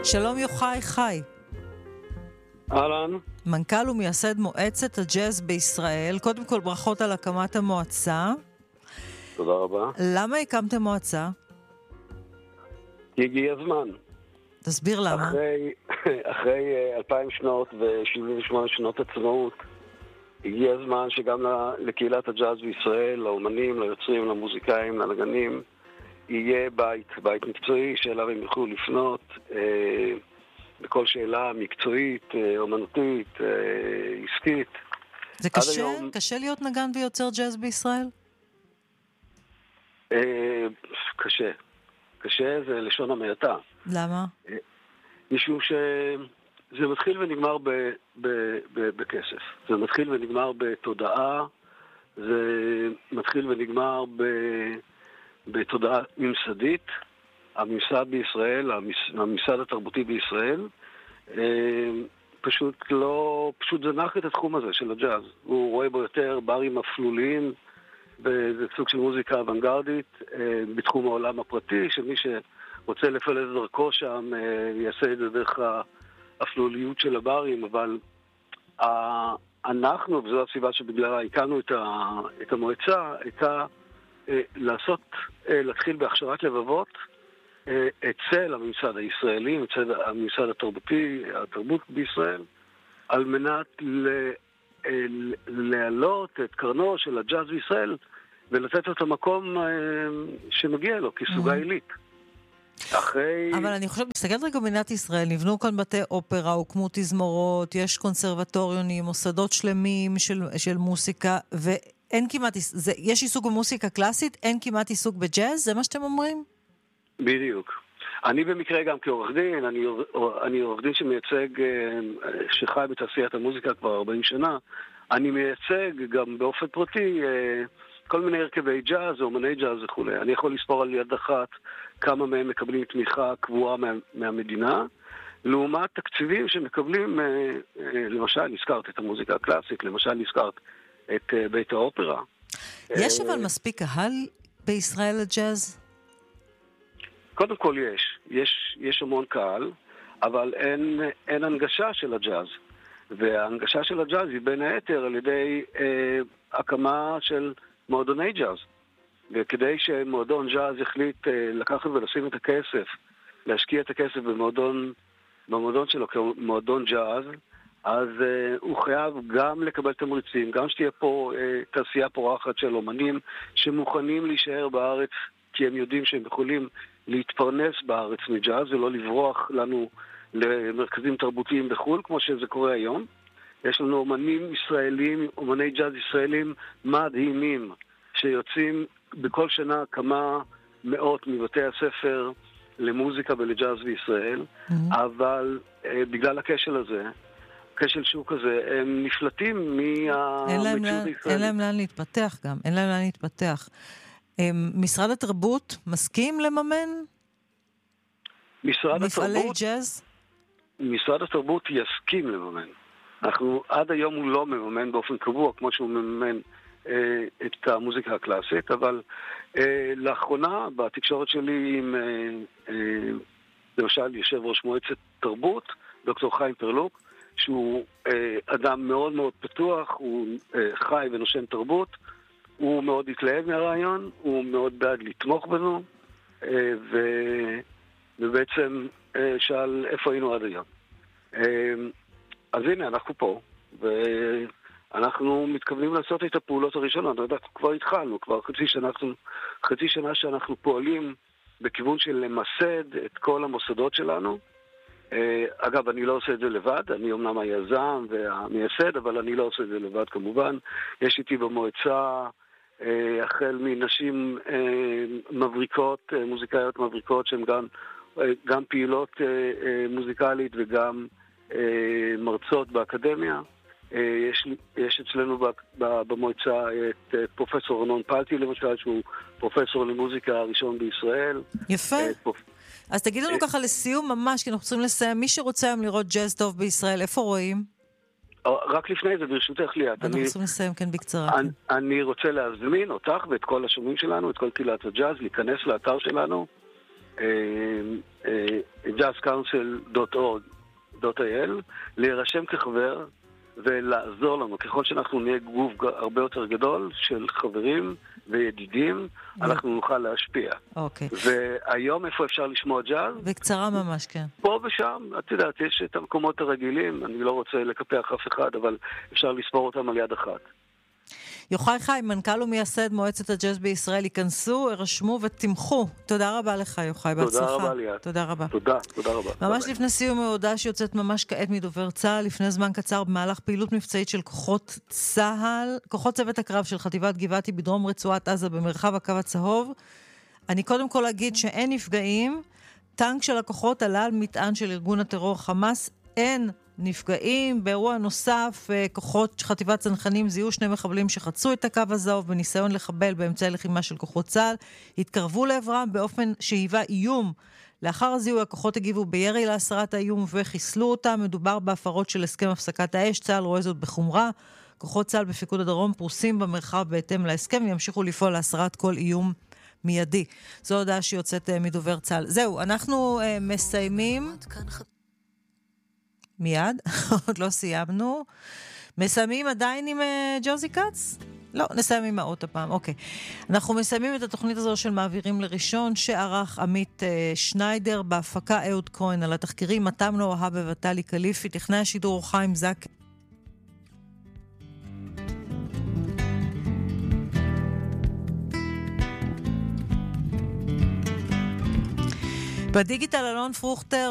שלום יוחאי חי. אהלן. מנכ"ל ומייסד מועצת הג'אז בישראל. קודם כל ברכות על הקמת המועצה. תודה רבה. למה הקמתם מועצה? הגיע הזמן. תסביר למה. אחרי 2000 שנות ו-78 שנות עצמאות, הגיע הזמן שגם לקהילת הג'אז בישראל, לאומנים, ליוצרים, למוזיקאים, לנגנים, יהיה בית מקצועי שאליו הם יוכלו לפנות בכל שאלה מקצועית, אומנותית, עסקית. זה קשה להיות נגן ויוצר ג'אז בישראל? קשה זה לשון המעטה. למה? משום שזה מתחיל ונגמר בכסף. זה מתחיל ונגמר בתודעה, זה מתחיל ונגמר בתודעה ממסדית. הממסד בישראל, הממסד התרבותי בישראל, פשוט זנח את התחום הזה של הג'אז. הוא רואה בו יותר ברים אפלוליים, וזה סוג של מוזיקה אוונגרדית בתחום העולם הפרטי, שמי שרוצה לפלס דרכו שם יעשה את זה דרך האפלוליות של הברים, אבל אנחנו, וזו הסיבה שבגללה הקמנו את המועצה, הייתה להתחיל בהכשרת לבבות אצל הממסד הישראלי, אצל הממסד התרבותי, התרבות בישראל, על מנת להעלות את קרנו של הג'אז בישראל ולתת את המקום שמגיע לו כסוגה עילית. אבל אני חושבת, מסתכלת רגע במדינת ישראל, נבנו כאן בתי אופרה, הוקמו תזמורות, יש קונסרבטוריונים, מוסדות שלמים של מוסיקה, ואין כמעט, יש עיסוק במוסיקה קלאסית, אין כמעט עיסוק בג'אז, זה מה שאתם אומרים? בדיוק. אני במקרה גם כעורך דין, אני עורך דין שמייצג, שחי בתעשיית המוזיקה כבר 40 שנה, אני מייצג גם באופן פרטי כל מיני הרכבי ג'אז, אומני ג'אז וכו'. אני יכול לספור על יד אחת כמה מהם מקבלים תמיכה קבועה מהמדינה, לעומת תקציבים שמקבלים, למשל נזכרת את המוזיקה הקלאסית, למשל נזכרת את בית האופרה. יש אבל מספיק קהל בישראל לג'אז? קודם כל יש המון קהל, אבל אין הנגשה של הג'אז. וההנגשה של הג'אז היא בין היתר על ידי הקמה של מועדוני ג'אז. וכדי שמועדון ג'אז יחליט לקחת ולשים את הכסף, להשקיע את הכסף במועדון שלו כמועדון ג'אז, אז הוא חייב גם לקבל תמריצים, גם שתהיה פה תעשייה פורחת של אומנים שמוכנים להישאר בארץ, כי הם יודעים שהם יכולים להתפרנס בארץ מג'אז ולא לברוח לנו למרכזים תרבותיים בחו"ל, כמו שזה קורה היום. יש לנו אומנים ישראלים, אומני ג'אז ישראלים מדהימים, שיוצאים בכל שנה כמה מאות מבתי הספר למוזיקה ולג'אז בישראל, אבל בגלל הכשל הזה, כשל שוק הזה, הם נפלטים מהמציאות הישראלית. אין להם לאן להתפתח גם, אין להם לאן להתפתח. משרד התרבות מסכים לממן מפעלי ג'אז? משרד התרבות יסכים לממן. עד היום הוא לא מממן באופן קבוע, כמו שהוא מממן את המוזיקה הקלאסית, אבל לאחרונה, בתקשורת שלי עם למשל יושב ראש מועצת תרבות, דוקטור חיים פרלוק, שהוא אדם מאוד מאוד פתוח, הוא חי ונושם תרבות, הוא מאוד התלהב מהרעיון, הוא מאוד בעד לתמוך בנו, ובעצם שאל איפה היינו עד היום. אז הנה, אנחנו פה, ואנחנו מתכוונים לעשות את הפעולות הראשונות. כבר התחלנו, כבר חצי שנה שאנחנו פועלים בכיוון של למסד את כל המוסדות שלנו. אגב, אני לא עושה את זה לבד, אני אומנם היזם והמייסד, אבל אני לא עושה את זה לבד כמובן. יש איתי במועצה החל מנשים מבריקות, מוזיקאיות מבריקות, שהן גם פעילות מוזיקלית וגם מרצות באקדמיה. יש אצלנו במועצה את פרופסור ארנון פלטי למשל, שהוא פרופסור למוזיקה הראשון בישראל. יפה. אז תגיד לנו ככה לסיום ממש, כי אנחנו צריכים לסיים. מי שרוצה היום לראות ג'אז טוב בישראל, איפה רואים? רק לפני זה, ברשותך ליאת. אנחנו צריכים לסיים כאן בקצרה. אני רוצה להזמין אותך ואת כל השומעים שלנו, את כל קהילת הג'אז, להיכנס לאתר שלנו, jazzcouncil.org.il, להירשם כחבר ולעזור לנו. ככל שאנחנו נהיה גוף הרבה יותר גדול של חברים וידידים, אנחנו נוכל להשפיע. אוקיי. והיום איפה אפשר לשמוע ג'אז? בקצרה ממש, כן. פה ושם, את יודעת, יש את המקומות הרגילים, אני לא רוצה לקפח אף אחד, אבל אפשר לספור אותם על יד אחת. יוחאי חיים, מנכ"ל ומייסד מועצת הג'אז בישראל, ייכנסו, הרשמו ותמכו. תודה רבה לך, יוחאי, בהצלחה. תודה רבה ליאת. תודה רבה. תודה רבה. ממש לפני סיום ההודעה שיוצאת ממש כעת מדובר צה"ל, לפני זמן קצר במהלך פעילות מבצעית של כוחות צה"ל, כוחות צוות הקרב של חטיבת גבעתי בדרום רצועת עזה במרחב הקו הצהוב. אני קודם כל אגיד שאין נפגעים, טנק של הכוחות עלה על מטען של ארגון הטרור חמאס, אין נפגעים. באירוע נוסף, כוחות חטיבת צנחנים זיהו 2 מחבלים שחצו את הקו הזהוב בניסיון לחבל באמצעי לחימה של כוחות צה"ל, התקרבו לעברם באופן שהיווה איום. לאחר הזיהוי הכוחות הגיבו בירי להסרת האיום וחיסלו אותם. מדובר בהפרות של הסכם הפסקת האש, צה"ל רואה זאת בחומרה. כוחות צה"ל בפיקוד הדרום פרוסים במרחב בהתאם להסכם וימשיכו לפעול להסרת כל איום מיידי. זו הודעה שיוצאת מדובר צה"ל. זהו, אנחנו מסיימים. מיד, עוד לא סיימנו. מסיימים עדיין עם ג'וזי קאץ? לא, נסיים עם האות הפעם, אוקיי. אנחנו מסיימים את התוכנית הזו של מעבירים לראשון, שערך עמית שניידר, בהפקה אהוד כהן, על התחקירים מתם נוהב ובטלי קליפי, טכנאי השידור חיים זק. בדיגיטל אלון פרוכטר,